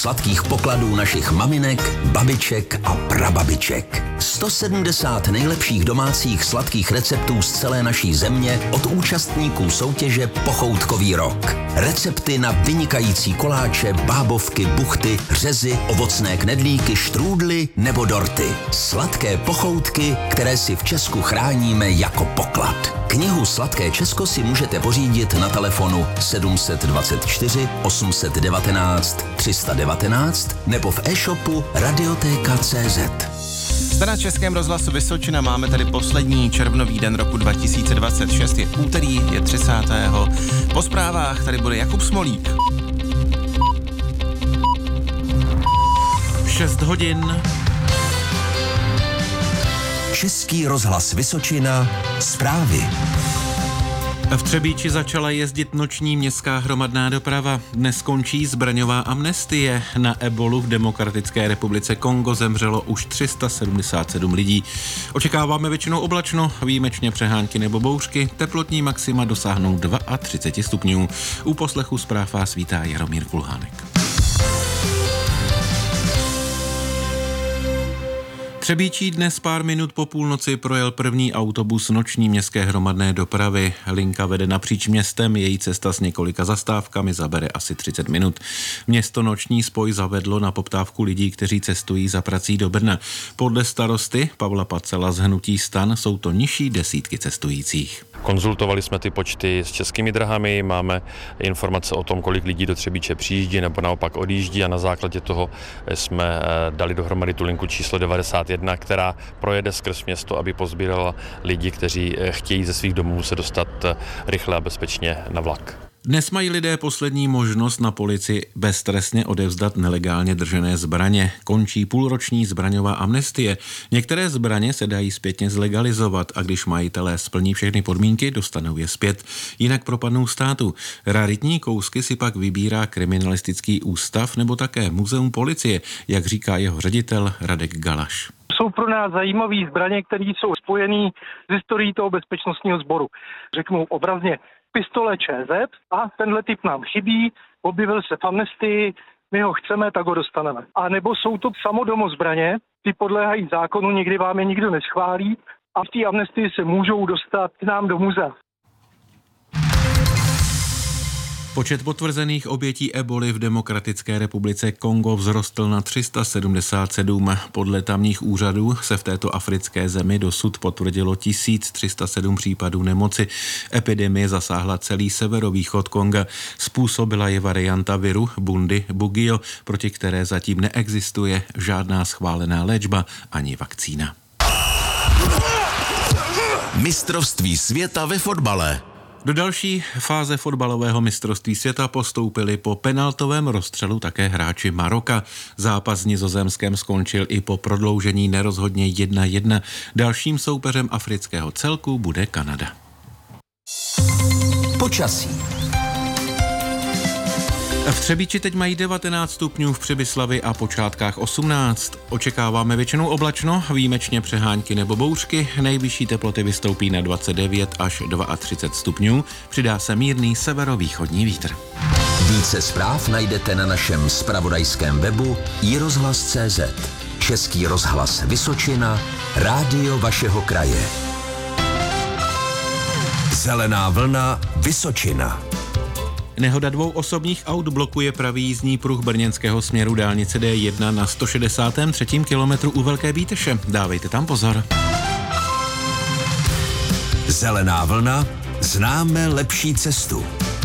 sladkých pokladů našich maminek, babiček a prababiček. 170 nejlepších domácích sladkých receptů z celé naší země od účastníků soutěže Pochoutkový rok. Recepty na vynikající koláče, bábovky, buchty, řezy, ovocné knedlíky, štrůdly nebo dorty. Sladké pochoutky, které si v Česku chráníme jako poklad. Knihu Sladké Česko si můžete pořídit na telefonu 724 819 319 nebo v e-shopu Radiotéka.cz. Zde na Českém rozhlasu Vysočina máme tady poslední červnový den roku 2026. Je úterý, je 30. Po zprávách tady bude Jakub Smolík. 6 hodin. Český rozhlas Vysočina, zprávy. V Třebíči začala jezdit noční městská hromadná doprava. Dnes končí zbraňová amnestie. Na ebolu v Demokratické republice Kongo zemřelo už 377 lidí. Očekáváme většinou oblačno, výjimečně přehánky nebo bouřky. Teplotní maxima dosáhnou 32 stupňů. U poslechu zpráv vás vítá Jaromír Kulhánek. Třebíčí dnes pár minut po půlnoci projel první autobus noční městské hromadné dopravy. Linka vede napříč městem, její cesta s několika zastávkami zabere asi 30 minut. Město noční spoj zavedlo na poptávku lidí, kteří cestují za prací do Brna. Podle starosty Pavla Pacela z hnutí STAN jsou to nižší desítky cestujících. Konzultovali jsme ty počty s Českými dráhami, máme informace o tom, kolik lidí do Třebíče přijíždí nebo naopak odjíždí a na základě toho jsme dali dohromady tu linku číslo 91, která projede skrz město, aby pozbírala lidi, kteří chtějí ze svých domovů se dostat rychle a bezpečně na vlak. Dnes mají lidé poslední možnost na policii beztrestně odevzdat nelegálně držené zbraně. Končí půlroční zbraňová amnestie. Některé zbraně se dají zpětně zlegalizovat a když majitelé splní všechny podmínky, dostanou je zpět. Jinak propadnou státu. Raritní kousky si pak vybírá kriminalistický ústav nebo také muzeum policie, jak říká jeho ředitel Radek Galaš. Jsou pro nás zajímavé zbraně, které jsou spojené s historií toho bezpečnostního sboru. Řeknu obrazně pistole ČZ a tenhle typ nám chybí, objevil se v amnestii, my ho chceme, tak ho dostaneme. A nebo jsou to samodomozbraně, ty podléhají zákonu, někdy vám je nikdo neschválí a v té amnestii se můžou dostat k nám do muzea. Počet potvrzených obětí eboli v Demokratické republice Kongo vzrostl na 377. Podle tamních úřadů se v této africké zemi dosud potvrdilo 1307 případů nemoci. Epidemie zasáhla celý severovýchod Konga. Způsobila je varianta viru Bundy Bugio, proti které zatím neexistuje žádná schválená léčba ani vakcína. Mistrovství světa ve fotbale. Do další fáze fotbalového mistrovství světa postoupili po penaltovém rozstřelu také hráči Maroka. Zápas s Nizozemskem skončil i po prodloužení nerozhodně 1-1. Dalším soupeřem afrického celku bude Kanada. Počasí. V Třebíči teď mají 19 stupňů, v Přibyslavi a Počátkách 18. Očekáváme většinou oblačno, výjimečně přehánky nebo bouřky. Nejvyšší teploty vystoupí na 29 až 32 stupňů. Přidá se mírný severovýchodní vítr. Více zpráv najdete na našem zpravodajském webu iRozhlas.cz. Český rozhlas Vysočina, rádio vašeho kraje. Zelená vlna Vysočina. Nehoda 2 osobních aut blokuje pravý jízdní pruh brněnského směru dálnice D1 na 163. kilometru u Velké Bíteše. Dávejte tam pozor. Zelená vlna, známe lepší cestu.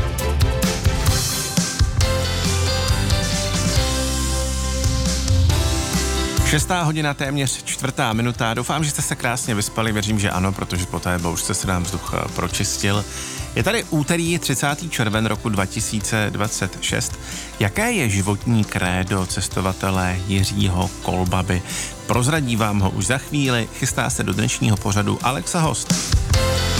Šestá hodina, téměř 4. minuta. Doufám, že jste se krásně vyspali, věřím, že ano, protože po té bouřce se nám vzduch pročistil. Je tady úterý 30. červen roku 2026. Jaké je životní krédo cestovatele Jiřího Kolbaby? Prozradí vám ho už za chvíli, chystá se do dnešního pořadu Alexa Host.